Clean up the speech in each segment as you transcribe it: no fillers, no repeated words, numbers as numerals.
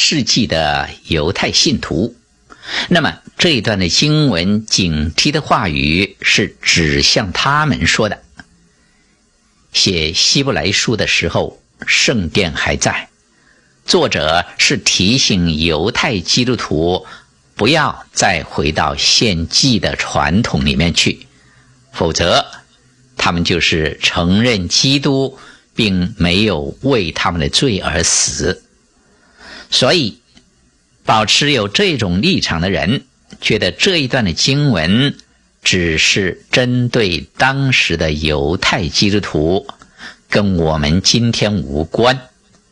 世纪的犹太信徒。那么这一段的经文警惕的话语是指向他们说的。写希伯来书的时候，圣殿还在，作者是提醒犹太基督徒不要再回到献祭的传统里面去，否则他们就是承认基督并没有为他们的罪而死。所以保持有这种立场的人觉得这一段的经文只是针对当时的犹太基督徒，跟我们今天无关。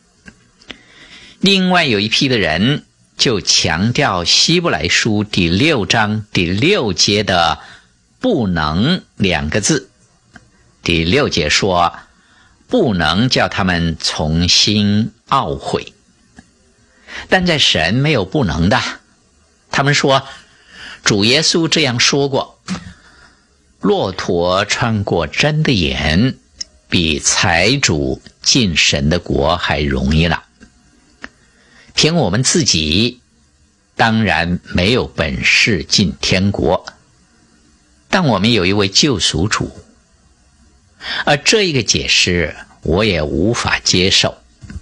另外有一批的人就强调希伯来书第6章第6节的不能2个字。第6节说不能叫他们重新懊悔，但在神没有不能的。他们说主耶稣这样说过，骆驼穿过针的眼，比财主进神的国还容易了。凭我们自己当然没有本事进天国，但我们有一位救赎主，而这一个解释我也无法接受。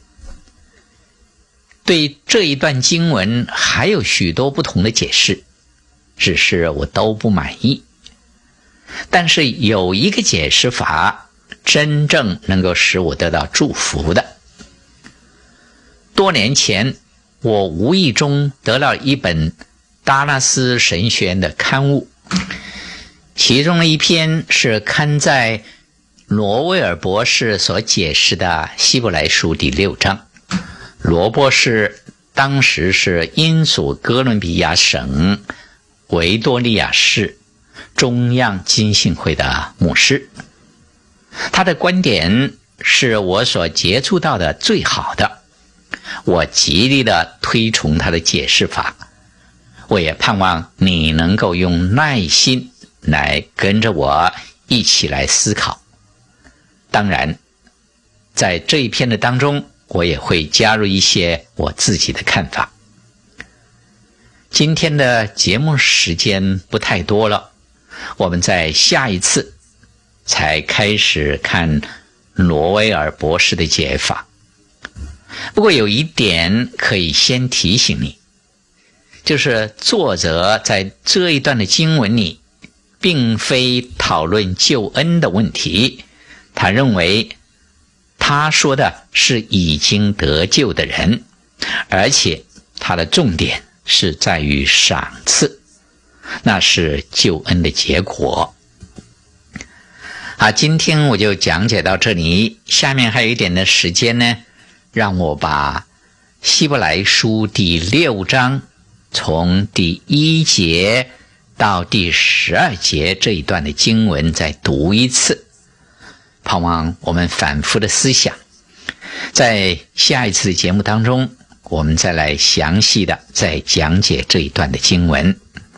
对这一段经文还有许多不同的解释，只是我都不满意。但是有一个解释法真正能够使我得到祝福的。多年前我无意中得到一本达拉斯神学院的刊物，其中的一篇是刊在罗威尔博士所解释的希伯来书第6章。罗博士当时是英属哥伦比亚省维多利亚市中央浸信会的牧师，他的观点是我所接触到的最好的，我极力的推崇他的解释法，我也盼望你能够用耐心来跟着我一起来思考。当然在这一篇的当中，我也会加入一些我自己的看法。今天的节目时间不太多了，我们在下一次才开始看罗威尔博士的解法。不过有一点可以先提醒你，就是作者在这一段的经文里并非讨论救恩的问题，他认为他说的是已经得救的人，而且他的重点是在于赏赐，那是救恩的结果。好，今天我就讲解到这里，下面还有一点的时间呢，让我把希伯来书第6章从第1节到第12节这一段的经文再读一次，盼望我们反复的思想。在下一次的节目当中，我们再来详细的再讲解这一段的经文。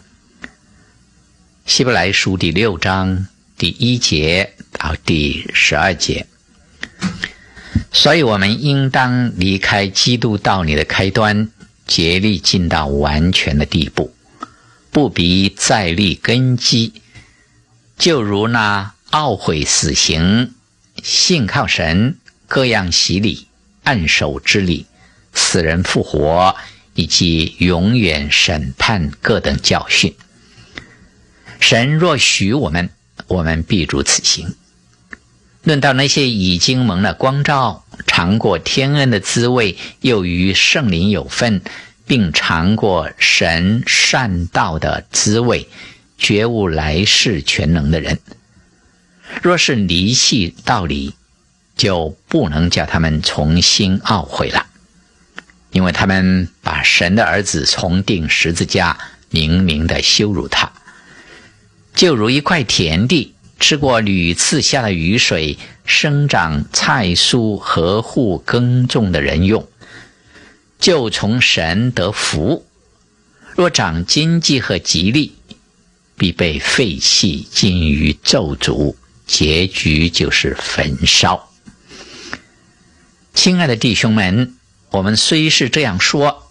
希伯来书第6章第1节到第12节。所以我们应当离开基督道理的开端，竭力进到完全的地步，不必再立根基，就如那懊悔死刑、信靠神、各样洗礼、按手之礼、死人复活，以及永远审判各等教训。神若许我们，我们必如此行。论到那些已经蒙了光照，尝过天恩的滋味，又与圣灵有份，并尝过神善道的滋味，觉悟来世全能的人，若是离弃道理，就不能叫他们重新懊悔了，因为他们把神的儿子重钉十字架，明明的羞辱他，就如一块田地吃过屡次下的雨水，生长菜蔬合乎耕种的人用，就从神得福；若长经济和吉利，必被废弃，尽于咒诅，结局就是焚烧。亲爱的弟兄们，我们虽是这样说，